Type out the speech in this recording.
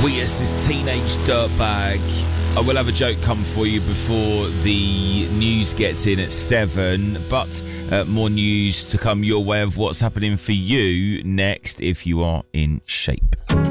Yes, is Teenage Dirtbag. I will have a joke come for you before the news gets in at 7, but more news to come your way of what's happening for you next if you are in shape.